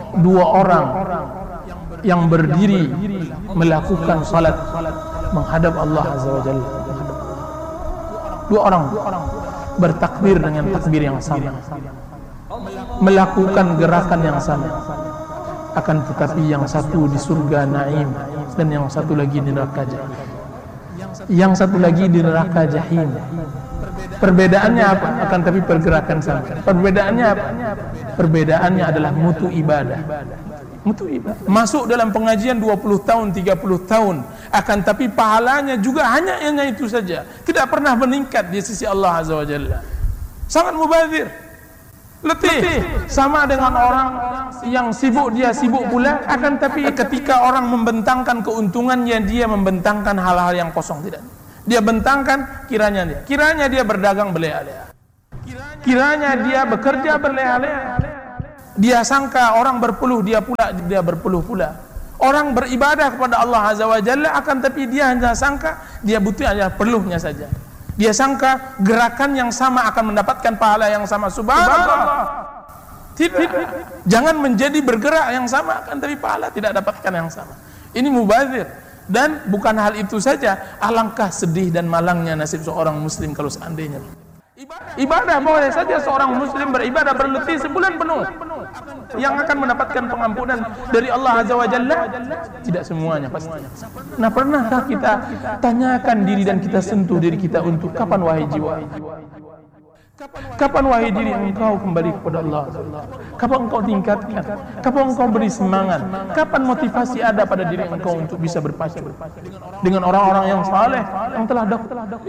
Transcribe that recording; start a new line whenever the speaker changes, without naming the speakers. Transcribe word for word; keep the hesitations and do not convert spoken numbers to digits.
dua orang yang berdiri melakukan salat menghadap Allah Azza wa Jalla. Dua orang bertakbir dengan takbir yang sama, melakukan gerakan yang sama, akan tetapi yang satu di surga Naim dan yang satu lagi di neraka Jahim. Yang satu lagi di neraka Jahim. Perbedaannya apa? Akan tapi pergerakan sama. Perbedaannya apa? Perbedaannya adalah mutu ibadah. Mutu ibadah. Masuk dalam pengajian dua puluh tahun, tiga puluh tahun, akan tapi pahalanya juga hanya hanya itu saja. Tidak pernah meningkat di sisi Allah Azza wa Jalla. Sangat mubazir. Letih. Sama dengan orang yang sibuk, dia sibuk pula, akan tapi ketika orang membentangkan keuntungannya, dia membentangkan hal-hal yang kosong. Tidak. Dia bentangkan kiranya dia. Kiranya dia berdagang berleha-leha. Kiranya dia bekerja berleha-leha. Dia sangka orang berpeluh, dia pula dia berpeluh pula. Orang beribadah kepada Allah Azza wa Jalla, akan tapi dia hanya sangka dia butuh hanya peluhnya saja. Dia sangka gerakan yang sama akan mendapatkan pahala yang sama. Subhanallah. Tidak. Jangan menjadi bergerak yang sama akan tapi pahala tidak dapatkan yang sama. Ini mubazir. Dan bukan hal itu saja, alangkah sedih dan malangnya nasib seorang muslim kalau seandainya ibadah, boleh saja seorang muslim beribadah berletih sebulan penuh yang akan mendapatkan pengampunan dari Allah Azza wa Jalla. Tidak semuanya pasti. Nah, pernahkah kita tanyakan diri dan kita sentuh diri kita untuk kapan wahai jiwa? Kapan wahai diri engkau kembali kepada Allah? Kapan engkau tingkatkan? Kapan engkau beri semangat? Kapan motivasi ada pada diri engkau untuk bisa berpacu dengan orang-orang yang saleh yang telah dahulu?